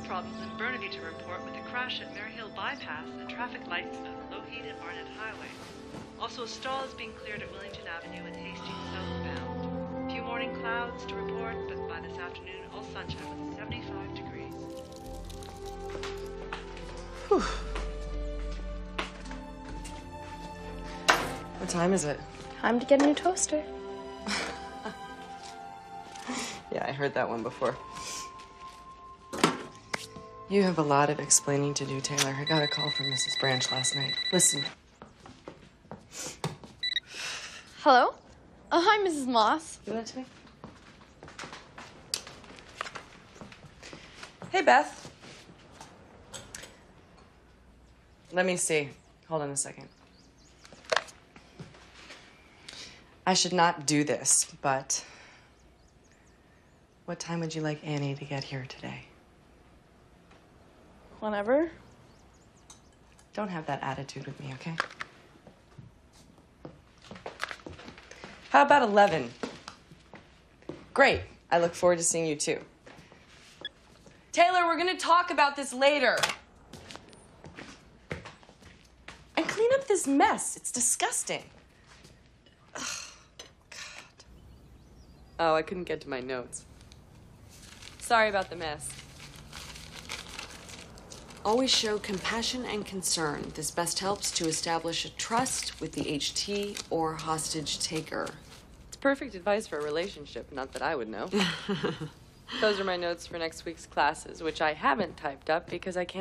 problems in Burnaby to report with a crash at Maryhill Bypass and traffic lights at Lougheed and Barnet Highway. Also, a stall is being cleared at Wellington Avenue and Hastings southbound. Few morning clouds to report, but by this afternoon, all sunshine with 75 degrees. Whew. What time is it? Time to get a new toaster. Yeah, I heard that one before. You have a lot of explaining to do, Taylor. I got a call from Mrs. Branch last night. Listen. Hello? Hi, Mrs. Moss. You want it to me? Hey, Beth. Let me see. Hold on a second. I should not do this, but what time would you like Annie to get here today? Whenever. Don't have that attitude with me, okay? How about 11? Great. I look forward to seeing you too. Taylor, we're gonna talk about this later. And clean up this mess. It's disgusting. Ugh, God. Oh, I couldn't get to my notes. Sorry about the mess. Always show compassion and concern. This best helps to establish a trust with the HT or hostage taker. It's perfect advice for a relationship, not that I would know. Those are my notes for next week's classes, which I haven't typed up because I can't